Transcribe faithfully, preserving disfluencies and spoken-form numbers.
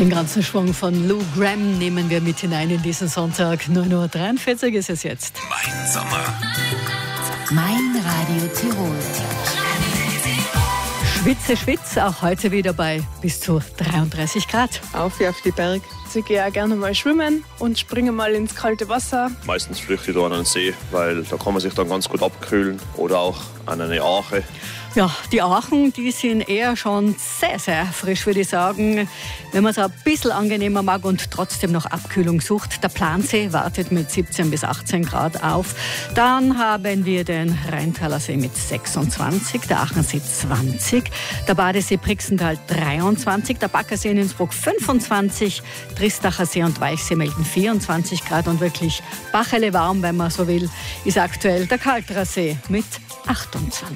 Den ganzen Schwung von Lou Gramm nehmen wir mit hinein in diesen Sonntag. neun Uhr dreiundvierzig ist es jetzt. Mein Sommer. Mein Radio Tirol. Schwitze, Schwitze, auch heute wieder bei bis zu dreiunddreißig Grad. Auf auf die Berg. Ich gehe auch gerne mal schwimmen und springe mal ins kalte Wasser. Meistens flüchte ich da an einen See, weil da kann man sich dann ganz gut abkühlen oder auch an eine Ache. Ja, die Aachen, die sind eher schon sehr, sehr frisch, würde ich sagen. Wenn man es ein bisschen angenehmer mag und trotzdem noch Abkühlung sucht, der Plansee wartet mit siebzehn bis achtzehn Grad auf. Dann haben wir den Rheintaler See mit sechsundzwanzig, der Aachensee zwanzig, der Badesee Brixental dreiundzwanzig, der Baggersee in Innsbruck fünfundzwanzig, Tristacher See und Weichsee melden vierundzwanzig Grad und wirklich Bachele warm, wenn man so will, ist aktuell der Kalterer See mit achtundzwanzig.